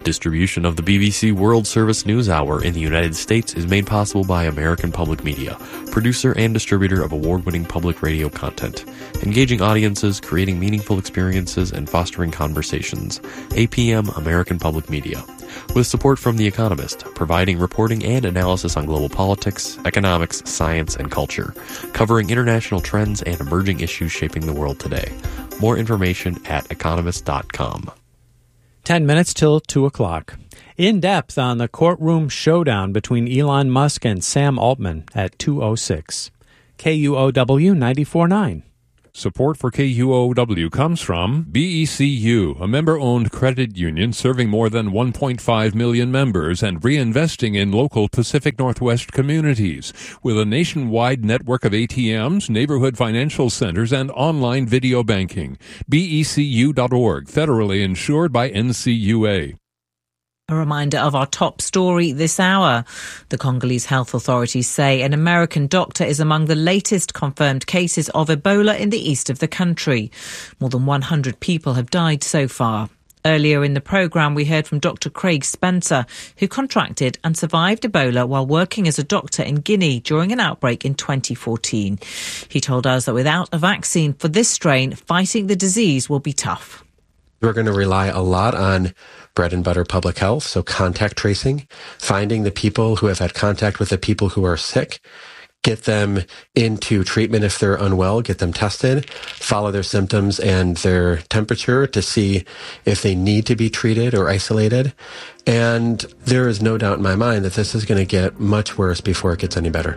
Distribution of the BBC World Service News Hour in the United States is made possible by American Public Media, producer and distributor of award-winning public radio content, engaging audiences, creating meaningful experiences, and fostering conversations. APM American Public Media. With support from The Economist, providing reporting and analysis on global politics, economics, science, and culture, covering international trends and emerging issues shaping the world today. More information at economist.com. 10 minutes till 2 o'clock. In depth on the courtroom showdown between Elon Musk and Sam Altman at 2:06. KUOW 94.9. Support for KUOW comes from BECU, a member-owned credit union serving more than 1.5 million members and reinvesting in local Pacific Northwest communities. With a nationwide network of ATMs, neighborhood financial centers, and online video banking. BECU.org, federally insured by NCUA. A reminder of our top story this hour. The Congolese health authorities say an American doctor is among the latest confirmed cases of Ebola in the east of the country. More than 100 people have died so far. Earlier in the programme, we heard from Dr. Craig Spencer, who contracted and survived Ebola while working as a doctor in Guinea during an outbreak in 2014. He told us that without a vaccine for this strain, fighting the disease will be tough. We're going to rely a lot on bread and butter public health, so contact tracing, finding the people who have had contact with the people who are sick, get them into treatment if they're unwell, get them tested, follow their symptoms and their temperature to see if they need to be treated or isolated. And there is no doubt in my mind that this is going to get much worse before it gets any better.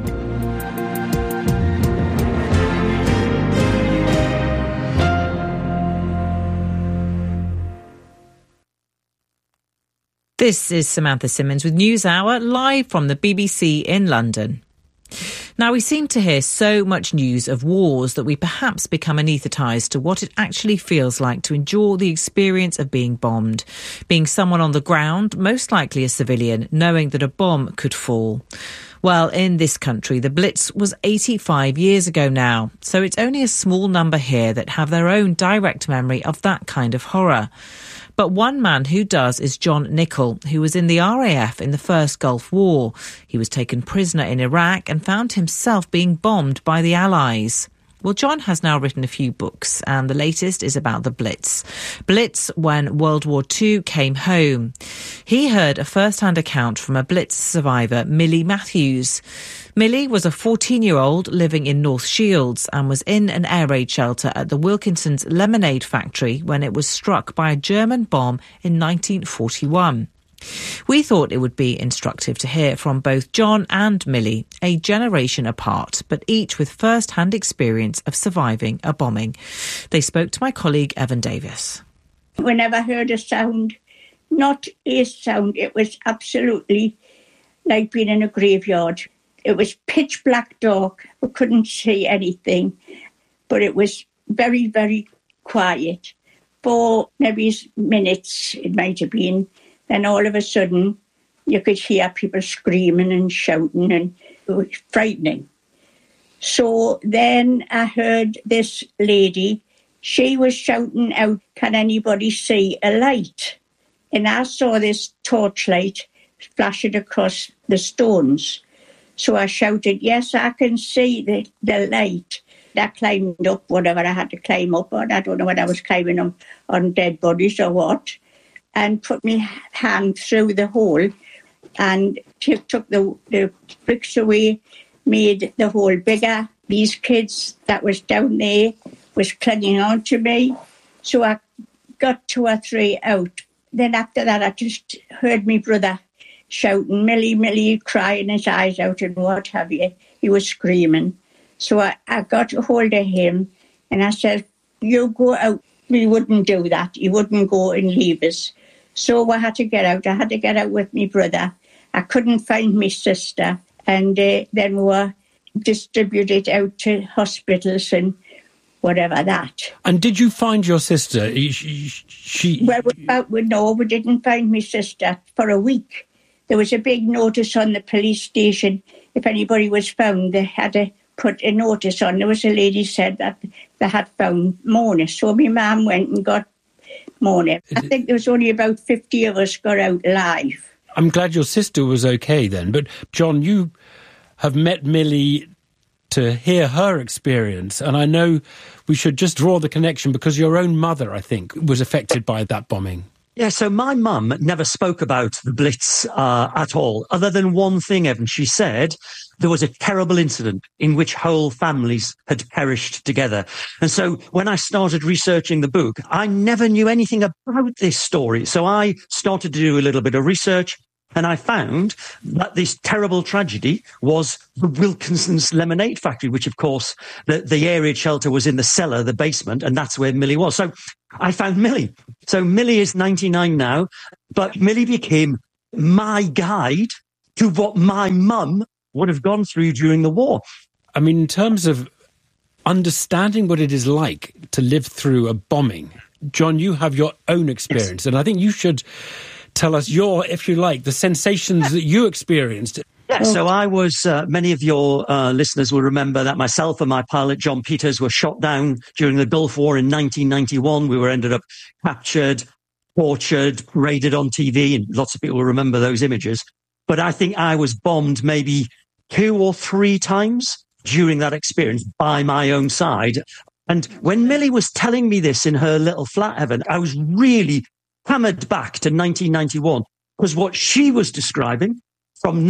This is Samantha Simmons with NewsHour, live from the BBC in London. Now, we seem to hear so much news of wars that we perhaps become anaesthetised to what it actually feels like to endure the experience of being bombed, being someone on the ground, most likely a civilian, knowing that a bomb could fall. Well, in this country, the Blitz was 85 years ago now, so it's only a small number here that have their own direct memory of that kind of horror. But one man who does is John Nichol, who was in the RAF in the First Gulf War. He was taken prisoner in Iraq and found himself being bombed by the Allies. Well, John has now written a few books, and the latest is about the Blitz. Blitz when World War II came home. He heard a first-hand account from a Blitz survivor, Millie Matthews. Millie was a 14-year-old living in North Shields and was in an air raid shelter at the Wilkinson's lemonade factory when it was struck by a German bomb in 1941. We thought it would be instructive to hear from both John and Millie, a generation apart, but each with first-hand experience of surviving a bombing. They spoke to my colleague Evan Davis. We never heard a sound, not a sound. It was absolutely like being in a graveyard. It was pitch black dark. We couldn't see anything, but it was very, very quiet. For maybe minutes, it might have been. Then all of a sudden, you could hear people screaming and shouting, and it was frightening. So then I heard this lady, she was shouting out, "Can anybody see a light?" And I saw this torchlight flashing across the stones. So I shouted, "Yes, I can see the light." I climbed up whatever I had to climb up on. I don't know whether I was climbing on dead bodies or what. And put my hand through the hole and took the bricks away, made the hole bigger. These kids that was down there was clinging on to me. So I got 2 or 3 out. Then after that, I just heard my brother shouting, "Millie, Millie," crying his eyes out and what have you. He was screaming. So I got a hold of him and I said, "You go out." We wouldn't do that. He wouldn't go and leave us. So I had to get out. I had to get out with my brother. I couldn't find my sister. And then we were distributed out to hospitals and whatever that. And did you find your sister? Well, no, we didn't find my sister for a week. There was a big notice on the police station. If anybody was found, they had to put a notice on. There was a lady said that they had found Mona. So my mum went and got morning. I think there was only about 50 of us got out alive. I'm glad your sister was okay then. But, John, you have met Millie to hear her experience, and I know we should just draw the connection because your own mother, I think, was affected by that bombing. Yeah, so my mum never spoke about the Blitz at all, other than one thing, Evan. She said there was a terrible incident in which whole families had perished together. And so when I started researching the book, I never knew anything about this story. So I started to do a little bit of research, and I found that this terrible tragedy was the Wilkinson's Lemonade Factory, which, of course, the air raid shelter was in the cellar, the basement, and that's where Millie was. So I found Millie. So Millie is 99 now, but Millie became my guide to what my mum would have gone through during the war. I mean, in terms of understanding what it is like to live through a bombing, John, you have your own experience, and I think you should tell us if you like, the sensations that you experienced. Yeah, so I was, many of your listeners will remember that myself and my pilot, John Peters, were shot down during the Gulf War in 1991. We ended up captured, tortured, paraded on TV, and lots of people will remember those images. But I think I was bombed maybe 2 or 3 times during that experience by my own side. And when Millie was telling me this in her little flat, Evan, I was really hammered back to 1991, because what she was describing from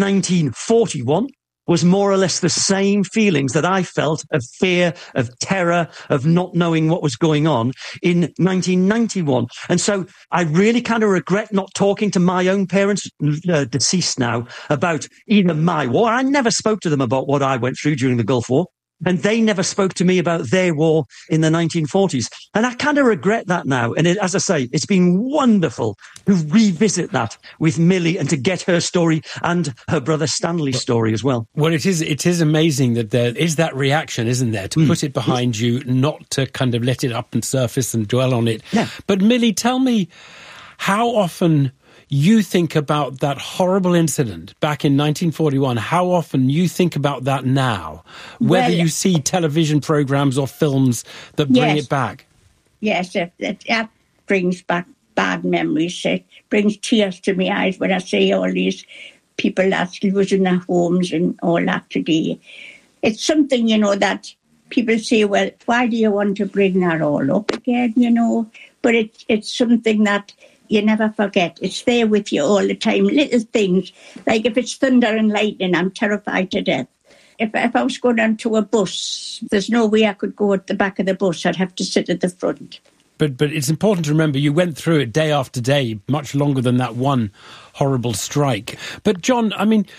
1941 was more or less the same feelings that I felt of fear, of terror, of not knowing what was going on in 1991. And so I really kind of regret not talking to my own parents, deceased now, about either my war. I never spoke to them about what I went through during the Gulf War, and they never spoke to me about their war in the 1940s. And I kind of regret that now. And as I say, it's been wonderful to revisit that with Millie and to get her story and her brother Stanley's story as well. Well, it is amazing that there is that reaction, isn't there, to put it behind you, not to kind of let it up and surface and dwell on it. Yeah. But Millie, tell me how often you think about that horrible incident back in 1941, how often you think about that now, whether you see television programs or films that bring it back. Yes, that brings back bad memories. It brings tears to my eyes when I see all these people that's losing their homes and all that today. It's something, that people say, well, why do you want to bring that all up again, But it's something that you never forget. It's there with you all the time. Little things, like if it's thunder and lightning, I'm terrified to death. If I was going onto a bus, there's no way I could go at the back of the bus. I'd have to sit at the front. But it's important to remember you went through it day after day, much longer than that one horrible strike. But John, I mean,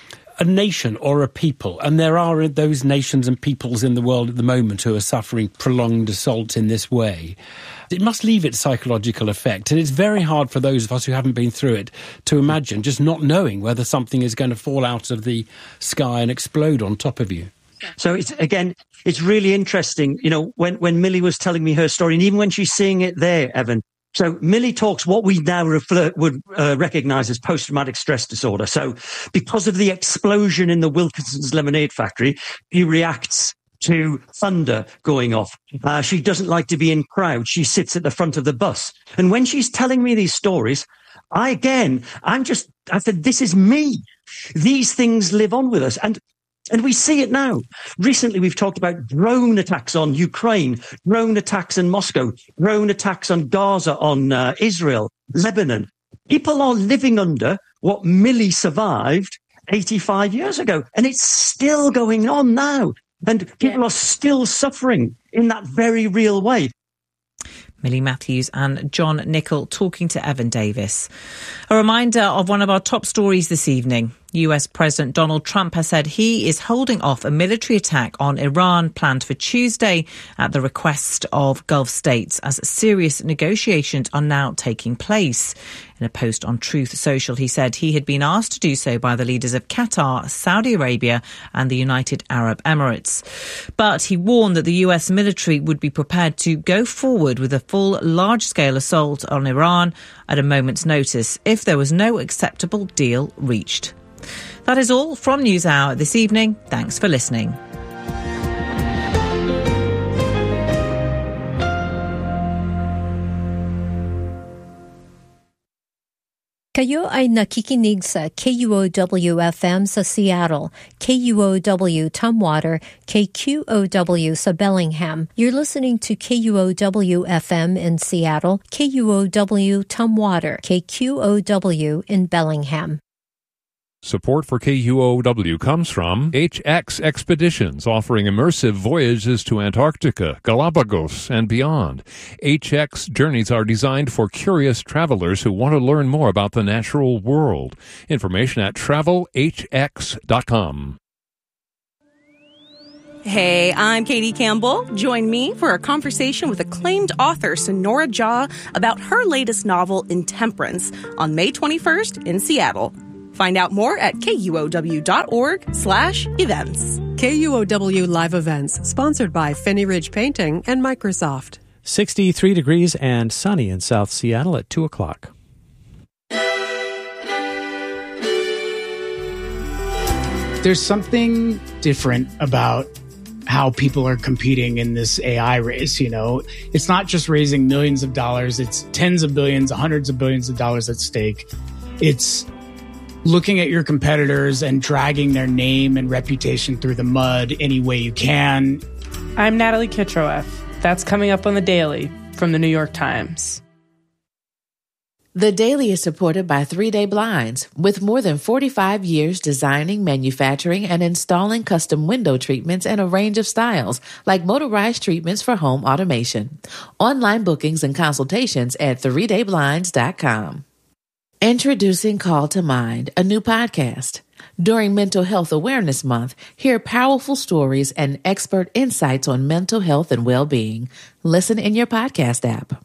a nation or a people, and there are those nations and peoples in the world at the moment who are suffering prolonged assault in this way. It must leave its psychological effect, and it's very hard for those of us who haven't been through it to imagine just not knowing whether something is going to fall out of the sky and explode on top of you. So it's really interesting, when Millie was telling me her story, and even when she's seeing it there, Evan. So Millie talks what we now would recognise as post-traumatic stress disorder. So because of the explosion in the Wilkinson's Lemonade Factory, she reacts to thunder going off. She doesn't like to be in crowds. She sits at the front of the bus. And when she's telling me these stories, I said, this is me. These things live on with us. And we see it now. Recently, we've talked about drone attacks on Ukraine, drone attacks in Moscow, drone attacks on Gaza, on Israel, Lebanon. People are living under what Millie survived 85 years ago. And it's still going on now. And people are still suffering in that very real way. Millie Matthews and John Nichol talking to Evan Davis. A reminder of one of our top stories this evening. US President Donald Trump has said he is holding off a military attack on Iran planned for Tuesday at the request of Gulf states as serious negotiations are now taking place. In a post on Truth Social, he said he had been asked to do so by the leaders of Qatar, Saudi Arabia and the United Arab Emirates. But he warned that the US military would be prepared to go forward with a full large-scale assault on Iran at a moment's notice if there was no acceptable deal reached. That is all from NewsHour this evening. Thanks for listening. Kayo ay nakikinig sa KUOW-FM sa Seattle, KUOW Tumwater, KQOW sa Bellingham. You're listening to KUOW-FM in Seattle, KUOW Tumwater, KQOW in Bellingham. Support for KUOW comes from HX Expeditions, offering immersive voyages to Antarctica, Galapagos, and beyond. HX journeys are designed for curious travelers who want to learn more about the natural world. Information at travelhx.com. Hey, I'm Katie Campbell. Join me for a conversation with acclaimed author Sonora Jha about her latest novel, Intemperance, on May 21st in Seattle. Find out more at kuow.org/events. KUOW Live Events, sponsored by Fenny Ridge Painting and Microsoft. 63 degrees and sunny in South Seattle at 2 o'clock. There's something different about how people are competing in this AI race. You know, it's not just raising millions of dollars. It's tens of billions, hundreds of billions of dollars at stake. It's looking at your competitors and dragging their name and reputation through the mud any way you can. I'm Natalie Kitroeff. That's coming up on The Daily from The New York Times. The Daily is supported by 3 Day Blinds, with more than 45 years designing, manufacturing, and installing custom window treatments in a range of styles, like motorized treatments for home automation. Online bookings and consultations at 3dayblinds.com. Introducing Call to Mind, a new podcast. During Mental Health Awareness Month, hear powerful stories and expert insights on mental health and well-being. Listen in your podcast app.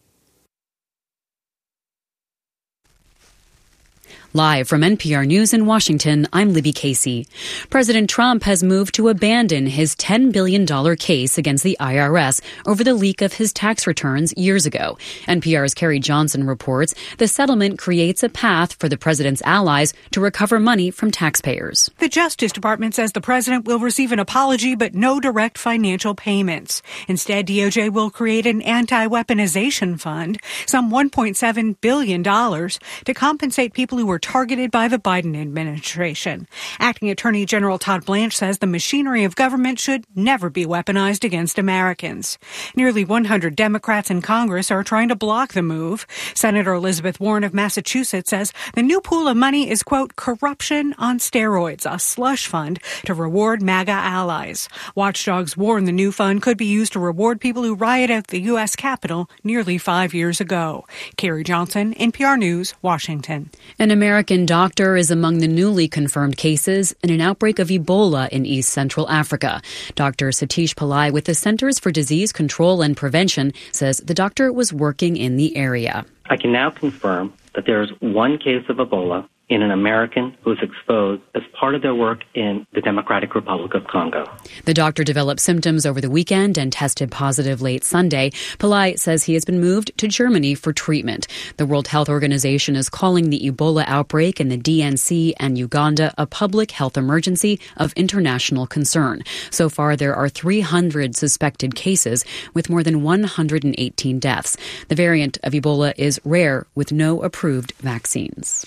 Live from NPR News in Washington, I'm Libby Casey. President Trump has moved to abandon his $10 billion case against the IRS over the leak of his tax returns years ago. NPR's Carrie Johnson reports the settlement creates a path for the president's allies to recover money from taxpayers. The Justice Department says the president will receive an apology but no direct financial payments. Instead, DOJ will create an anti-weaponization fund, some $1.7 billion, to compensate people who were targeted by the Biden administration. Acting Attorney General Todd Blanche says the machinery of government should never be weaponized against Americans. Nearly 100 Democrats in Congress are trying to block the move. Senator Elizabeth Warren of Massachusetts says the new pool of money is, quote, corruption on steroids, a slush fund to reward MAGA allies. Watchdogs warn the new fund could be used to reward people who rioted at the U.S. Capitol nearly 5 years ago. Carrie Johnson, NPR News, Washington. An American doctor is among the newly confirmed cases in an outbreak of Ebola in East Central Africa. Dr. Satish Pillai with the Centers for Disease Control and Prevention says the doctor was working in the area. I can now confirm that there is one case of Ebola in an American who was exposed as part of their work in the Democratic Republic of Congo. The doctor developed symptoms over the weekend and tested positive late Sunday. Pillai says he has been moved to Germany for treatment. The World Health Organization is calling the Ebola outbreak in the DNC and Uganda a public health emergency of international concern. So far, there are 300 suspected cases with more than 118 deaths. The variant of Ebola is rare with no approved vaccines.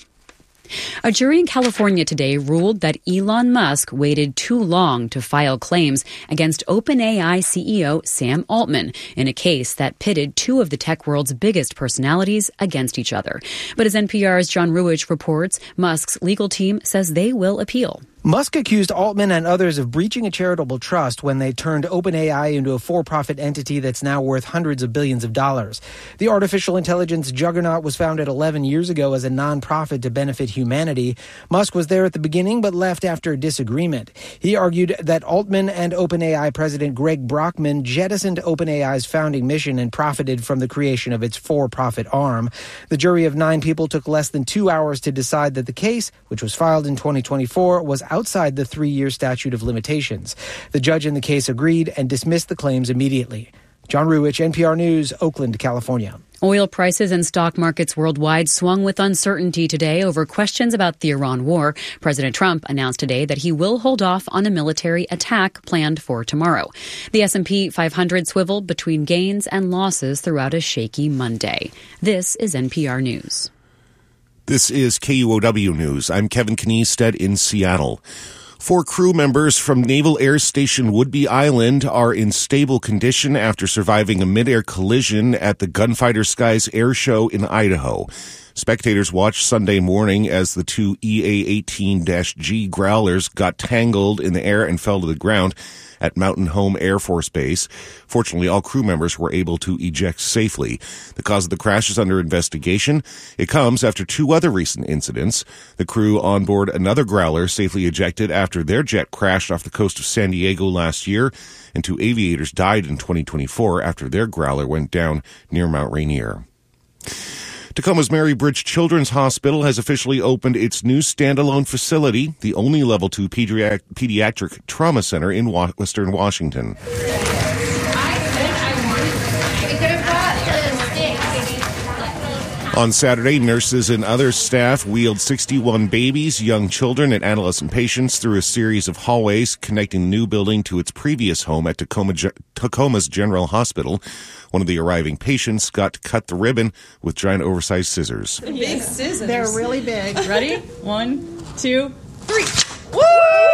A jury in California today ruled that Elon Musk waited too long to file claims against OpenAI CEO Sam Altman in a case that pitted two of the tech world's biggest personalities against each other. But as NPR's John Ruwitch reports, Musk's legal team says they will appeal. Musk accused Altman and others of breaching a charitable trust when they turned OpenAI into a for-profit entity that's now worth hundreds of billions of dollars. The artificial intelligence juggernaut was founded 11 years ago as a nonprofit to benefit humanity. Musk was there at the beginning but left after a disagreement. He argued that Altman and OpenAI president Greg Brockman jettisoned OpenAI's founding mission and profited from the creation of its for-profit arm. The jury of 9 people took less than 2 hours to decide that the case, which was filed in 2024, was outside the 3-year statute of limitations. The judge in the case agreed and dismissed the claims immediately. John Ruwitch, NPR News, Oakland, California. Oil prices and stock markets worldwide swung with uncertainty today over questions about the Iran war. President Trump announced today that he will hold off on a military attack planned for tomorrow. The S&P 500 swiveled between gains and losses throughout a shaky Monday. This is NPR News. This is KUOW News. I'm Kevin Kniestead in Seattle. 4 crew members from Naval Air Station Whidbey Island are in stable condition after surviving a mid-air collision at the Gunfighter Skies Air Show in Idaho. Spectators watched Sunday morning as the 2 EA-18-G Growlers got tangled in the air and fell to the ground at Mountain Home Air Force Base. Fortunately, all crew members were able to eject safely. The cause of the crash is under investigation. It comes after 2 other recent incidents. The crew on board another Growler safely ejected after their jet crashed off the coast of San Diego last year, and 2 aviators died in 2024 after their Growler went down near Mount Rainier. Tacoma's Mary Bridge Children's Hospital has officially opened its new standalone facility, the only Level 2 pediatric trauma center in Western Washington. On Saturday, nurses and other staff wheeled 61 babies, young children, and adolescent patients through a series of hallways connecting the new building to its previous home at Tacoma's General Hospital. One of the arriving patients got to cut the ribbon with giant oversized scissors. Big scissors. They're really big. Ready? 1, 2, 3. Woo!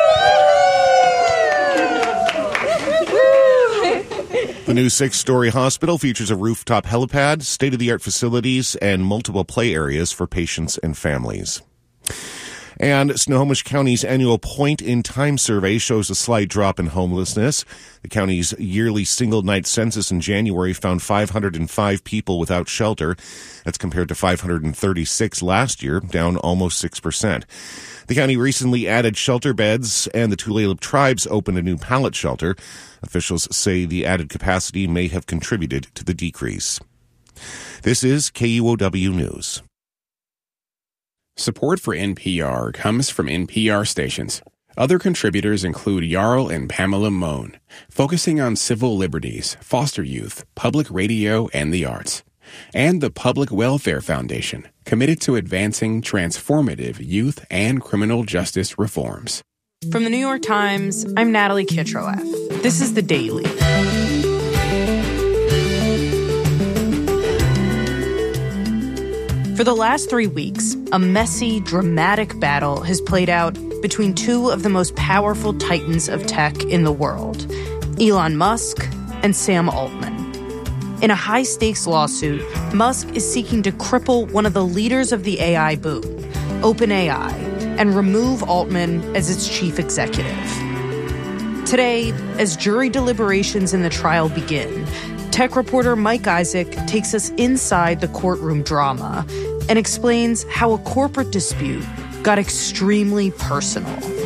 The new 6-story hospital features a rooftop helipad, state-of-the-art facilities, and multiple play areas for patients and families. And Snohomish County's annual point-in-time survey shows a slight drop in homelessness. The county's yearly single-night census in January found 505 people without shelter. That's compared to 536 last year, down almost 6%. The county recently added shelter beds, and the Tulalip Tribes opened a new pallet shelter. Officials say the added capacity may have contributed to the decrease. This is KUOW News. Support for NPR comes from NPR stations. Other contributors include Jarl and Pamela Mohn, focusing on civil liberties, foster youth, public radio, and the arts. And the Public Welfare Foundation, committed to advancing transformative youth and criminal justice reforms. From the New York Times, I'm Natalie Kitroeff. This is The Daily. For the last 3 weeks, a messy, dramatic battle has played out between 2 of the most powerful titans of tech in the world, Elon Musk and Sam Altman. In a high-stakes lawsuit, Musk is seeking to cripple one of the leaders of the AI boom, OpenAI, and remove Altman as its chief executive. Today, as jury deliberations in the trial begin, tech reporter Mike Isaac takes us inside the courtroom drama and explains how a corporate dispute got extremely personal.